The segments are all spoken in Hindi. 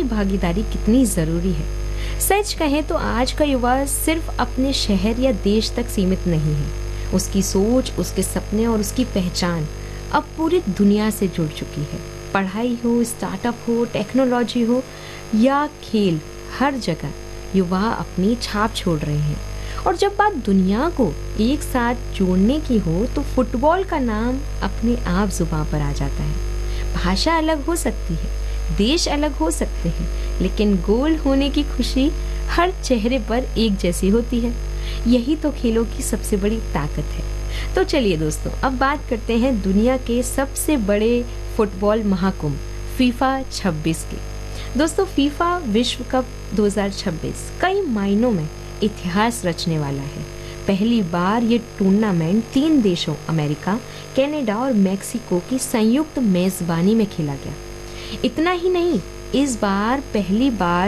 भागीदारी कितनी जरूरी है। सच कहें तो आज का युवा सिर्फ अपने शहर या देश तक सीमित नहीं है। उसकी सोच, उसके सपने और उसकी पहचान अब पूरी दुनिया से जुड़ चुकी है। पढ़ाई हो, स्टार्टअप हो, टेक्नोलॉजी हो या खेल, हर जगह युवा अपनी छाप छोड़ रहे हैं। और जब बात दुनिया को एक साथ जोड़ने की हो तो फुटबॉल का नाम अपने आप जुबान पर आ जाता है। भाषा अलग हो सकती है, देश अलग हो सकते हैं, लेकिन गोल होने की खुशी हर चेहरे पर एक जैसी होती है। यही तो खेलों की सबसे बड़ी ताकत है। तो चलिए दोस्तों, अब बात करते हैं दुनिया के सबसे बड़े फुटबॉल महाकुंभ फीफा 26 की। दोस्तों, फीफा विश्व कप 2026 कई मायनों में इतिहास रचने वाला है। पहली बार ये टूर्नामेंट 3 देशों अमेरिका, कनाडा और मेक्सिको की संयुक्त मेजबानी में खेला गया। इतना ही नहीं, इस बार पहली बार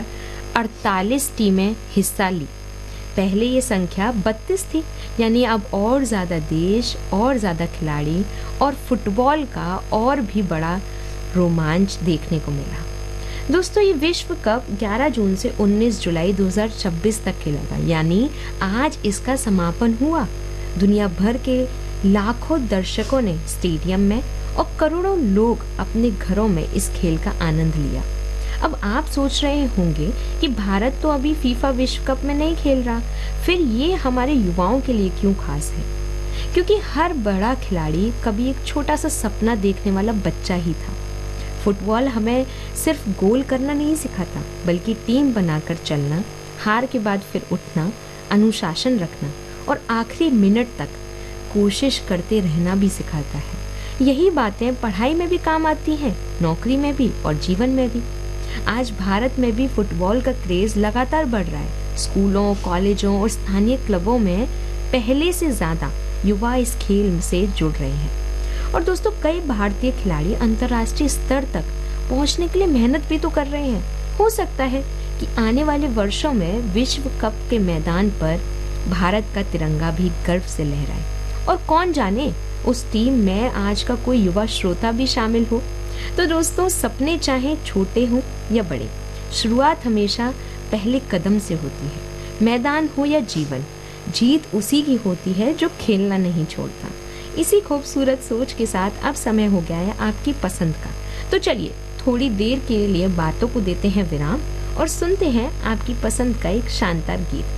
48 टीमें हिस्सा ली। पहले ये संख्या 32 थी, यानी अब और ज़्यादा देश और ज़्यादा खिलाड़ी और फुटबॉल का और भी बड़ा रोमांच देखने को मिला। दोस्तों, ये विश्व कप 11 जून से 19 जुलाई 2026 तक खेलेगा, यानी आज इसका समापन हुआ। दुनिया भर के लाखों दर्शकों ने स्टेडियम में और करोड़ों लोग अपने घरों में इस खेल का आनंद लिया। अब आप सोच रहे होंगे कि भारत तो अभी फीफा विश्व कप में नहीं खेल रहा, फिर ये हमारे युवाओं के लिए क्यों खास है? क्योंकि हर बड़ा खिलाड़ी कभी एक छोटा सा सपना देखने वाला बच्चा ही था। फुटबॉल हमें सिर्फ गोल करना नहीं सिखाता, बल्कि टीम बनाकर चलना, हार के बाद फिर उठना, अनुशासन रखना और आखिरी मिनट तक कोशिश करते रहना भी सिखाता है। यही बातें पढ़ाई में भी काम आती हैं, नौकरी में भी और जीवन में भी। आज भारत में भी फुटबॉल का क्रेज लगातार बढ़ रहा है। स्कूलों, कॉलेजों और स्थानीय क्लबों में पहले से ज्यादा युवा इस खेल से जुड़ रहे हैं। और दोस्तों, कई भारतीय खिलाड़ी अंतर्राष्ट्रीय स्तर तक पहुंचने के लिए मेहनत भी तो कर रहे हैं। हो सकता है कि आने वाले वर्षों में विश्व कप के मैदान पर भारत का तिरंगा भी गर्व से लहराए। और कौन जाने, उस टीम में आज का कोई युवा श्रोता भी शामिल हो। तो दोस्तों, सपने चाहे छोटे हों या बड़े, शुरुआत हमेशा पहले कदम से होती है। मैदान हो या जीवन, जीत उसी की होती है जो खेलना नहीं छोड़ता। इसी खूबसूरत सोच के साथ अब समय हो गया है आपकी पसंद का। तो चलिए, थोड़ी देर के लिए बातों को देते हैं विराम और सुनते हैं आपकी पसंद का एक शानदार गीत।